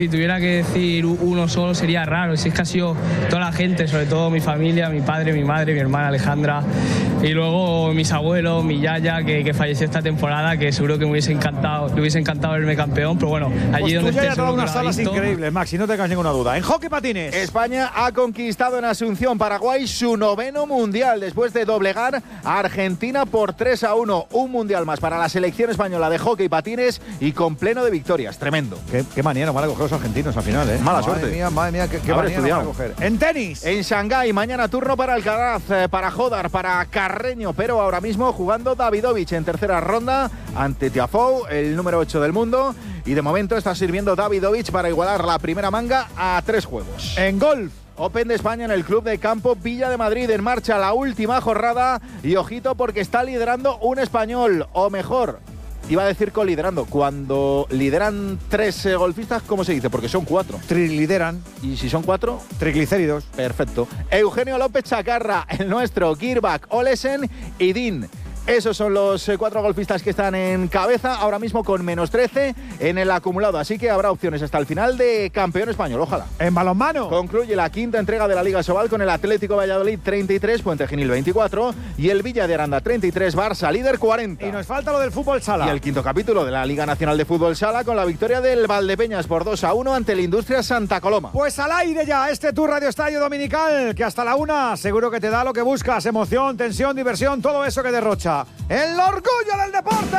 Si tuviera que decir uno solo sería raro, si es que ha sido toda la gente, sobre todo mi familia, mi padre, mi madre, mi hermana Alejandra, y luego mis abuelos, mi yaya que falleció esta temporada, que seguro que le hubiese encantado verme campeón, pero bueno, allí pues donde esté ya seguro unas que lo ha salas visto. increíbles, Maxi, no tengas ninguna duda. En hockey patines, España ha conquistado en Asunción, Paraguay, su 9º mundial después de doblegar a Argentina por 3-1. Un mundial más para la selección española de hockey patines y con pleno de victorias. Tremendo. Qué manía nos van a coger los argentinos al final, ¿eh? Mala suerte. Madre mía, qué manía nos van a coger. En tenis. En Shanghái, mañana turno para Alcaraz, para Jodar, para Carreño, pero ahora mismo jugando Davidovich en tercera ronda ante Tiafoe, el número 8 del mundo. Y de momento está sirviendo Davidovich para igualar la primera manga a 3 juegos. En golf. Open de España en el Club de Campo Villa de Madrid. En marcha la última jornada. Y ojito porque está liderando un español, o mejor, iba a decir coliderando. Cuando lideran 3 golfistas, ¿cómo se dice? Porque son 4. Trilideran. ¿Y si son 4? Triglicéridos. Perfecto. Eugenio López Chacarra, el nuestro, Girbach, Olesen y Din. Esos son los 4 golfistas que están en cabeza, ahora mismo con menos 13 en el acumulado. Así que habrá opciones hasta el final de campeón español, ojalá. En balonmano. Concluye la 5ª entrega de la Liga Sobal con el Atlético Valladolid 33, Puente Genil 24 y el Villa de Aranda 33, Barça líder 40. Y nos falta lo del fútbol sala. Y el 5º capítulo de la Liga Nacional de Fútbol Sala con la victoria del Valdepeñas por 2-1 ante el Industria Santa Coloma. Pues al aire ya este Tu Radio Estadio Dominical, que hasta la 1 seguro que te da lo que buscas: emoción, tensión, diversión, todo eso que derrocha el orgullo del deporte.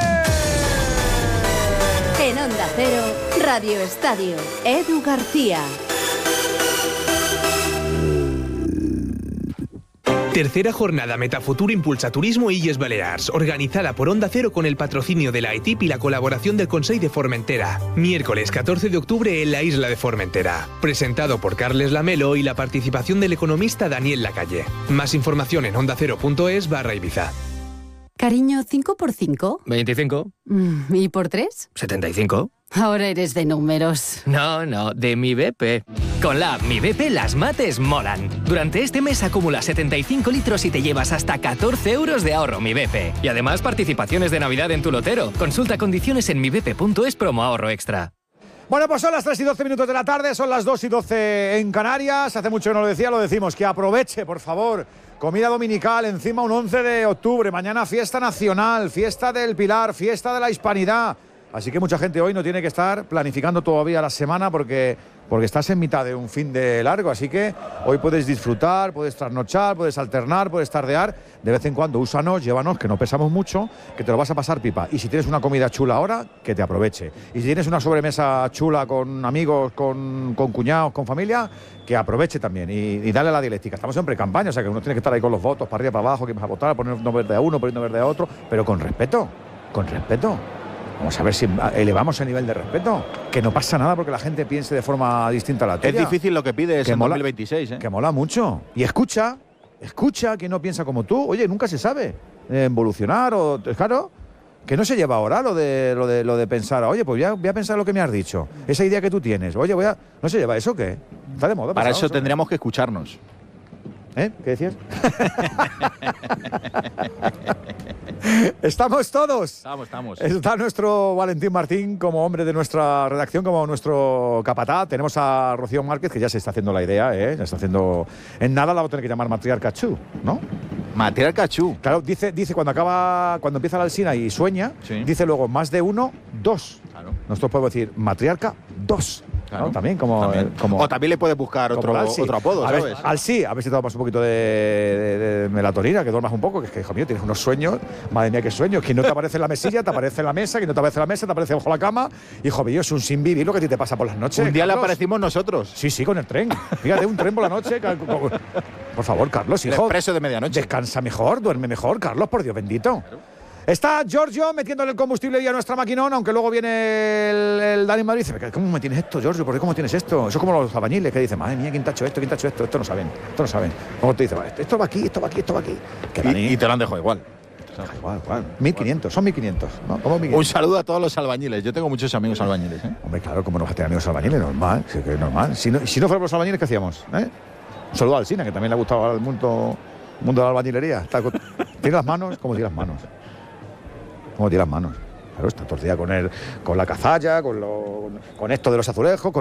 En Onda Cero, Radio Estadio, Edu García. Tercera jornada Metafutur Impulsa Turismo Illes Balears, organizada por Onda Cero con el patrocinio de la ETIP y la colaboración del Consell de Formentera. Miércoles 14 de octubre en la isla de Formentera. Presentado por Carles Lamelo y la participación del economista Daniel Lacalle. Más información en ondacero.es/Ibiza. Cariño, ¿5 por 5? 25. ¿Y por 3? 75. Ahora eres de números. No, de Mi BP. Con la app Mi BP las mates molan. Durante este mes acumula 75 litros y te llevas hasta 14 euros de ahorro Mi BP. Y además participaciones de Navidad en tu lotero. Consulta condiciones en mibp.es promo ahorro extra. Bueno, pues son las 3 y 12 minutos de la tarde, son las 2 y 12 en Canarias. Hace mucho que no lo decía, lo decimos, que aproveche, por favor. Comida dominical, encima un 11 de octubre, mañana fiesta nacional, fiesta del Pilar, fiesta de la Hispanidad. Así que mucha gente hoy no tiene que estar planificando todavía la semana porque estás en mitad de un fin de largo. Así que hoy puedes disfrutar, puedes trasnochar, puedes alternar, puedes tardear. De vez en cuando úsanos, llévanos, que no pesamos mucho, que te lo vas a pasar pipa. Y si tienes una comida chula ahora, que te aproveche. Y si tienes una sobremesa chula con amigos, con cuñados, con familia, que aproveche también y dale a la dialéctica. Estamos en pre-campaña, o sea que uno tiene que estar ahí con los votos, para arriba, para abajo, que vas a votar, poniendo verde a uno, poniendo verde a otro, pero con respeto, con respeto. Vamos a ver si elevamos el nivel de respeto. Que no pasa nada porque la gente piense de forma distinta a la tuya. Es difícil lo que pides en 2026, ¿eh? Que mola mucho. Y escucha que no piensa como tú. Oye, nunca se sabe evolucionar o... Claro, que no se lleva ahora lo de pensar, oye, pues voy a pensar lo que me has dicho. Esa idea que tú tienes. Oye, ¿no se lleva eso qué? Está de moda. Para eso tendríamos que escucharnos. ¿Qué decías? ¿Estamos todos? Estamos. Está nuestro Valentín Martín como hombre de nuestra redacción, como nuestro capataz. Tenemos a Rocío Márquez, que ya se está haciendo la idea, ya está haciendo... En nada la va a tener que llamar Matriarca Chu, ¿no? Matriarca Chu. Claro, dice cuando empieza la Alsina y sueña, sí. Dice luego más de 1, 2. Claro. Nosotros podemos decir Matriarca 2. Claro. ¿No? También como... O también le puedes buscar otro apodo, ¿sabes? A ver si te tomas un poquito de melatonina, que duermas un poco, que es que, hijo mío, tienes unos sueños, madre mía, qué sueños, que no te aparece en la mesilla, te aparece en la mesa, que no te aparece en la mesa, te aparece bajo la cama, hijo mío, es un sin vivir lo que a ti te pasa por las noches. Un día Carlos. le aparecimos nosotros. Sí, con el tren. Fíjate, un tren por la noche. Por favor, Carlos, hijo. El expreso de medianoche. Descansa mejor, duerme mejor, Carlos, por Dios bendito. Claro. Está Giorgio metiéndole el combustible y a nuestra maquinón, aunque luego viene el Dani Madrid y dice, ¿cómo me tienes esto, Giorgio? ¿Por qué cómo tienes esto? Eso es como los albañiles que dicen, madre mía, ¿quién te ha hecho esto? ¿Quién te ha hecho esto? Esto no saben. Como te dice, esto va aquí, esto va aquí, esto va aquí. Y te lo han dejado igual. Igual. 1.500, son 1.500. ¿No? ¿Cómo 1.500? Un saludo a todos los albañiles. Yo tengo muchos amigos albañiles. Hombre, claro, ¿cómo no vas a tener amigos albañiles? Normal, sí que es normal. Si no fuéramos los albañiles, ¿qué hacíamos? Un saludo al Alsina, que también le ha gustado al mundo de la albañilería. Tiene las manos, como tiene las manos. Claro, está todo el día con la cazalla, con esto de los azulejos,